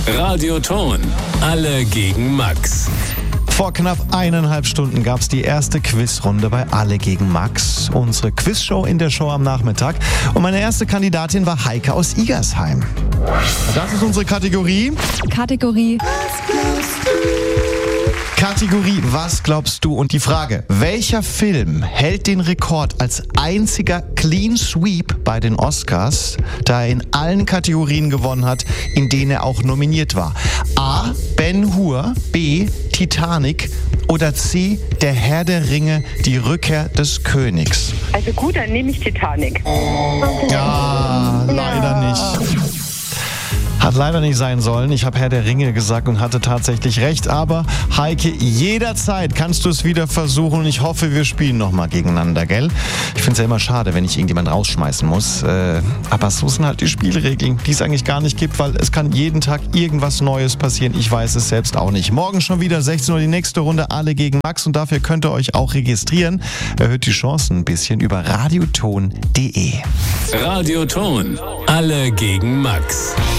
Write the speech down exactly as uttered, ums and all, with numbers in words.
Radioton. Alle gegen Max. Vor knapp eineinhalb Stunden gab es die erste Quizrunde bei Alle gegen Max, unsere Quizshow in der Show am Nachmittag. Und meine erste Kandidatin war Heike aus Igersheim. Das ist unsere Kategorie. Kategorie. Kategorie Was glaubst du? Und die Frage, welcher Film hält den Rekord als einziger Clean Sweep bei den Oscars, da er in allen Kategorien gewonnen hat, in denen er auch nominiert war? A. Ben-Hur, B. Titanic oder C. Der Herr der Ringe, die Rückkehr des Königs? Also gut, dann nehme ich Titanic. Ja, leider nicht. Hat leider nicht sein sollen. Ich habe Herr der Ringe gesagt und hatte tatsächlich recht. Aber Heike, jederzeit kannst du es wieder versuchen und ich hoffe, wir spielen nochmal gegeneinander, gell? Ich finde es ja immer schade, wenn ich irgendjemand rausschmeißen muss. Äh, aber so sind halt die Spielregeln, die es eigentlich gar nicht gibt, weil es kann jeden Tag irgendwas Neues passieren. Ich weiß es selbst auch nicht. Morgen schon wieder sechzehn Uhr die nächste Runde Alle gegen Max und dafür könnt ihr euch auch registrieren. Erhöht die Chancen ein bisschen über radioton punkt de. Radioton. Alle gegen Max.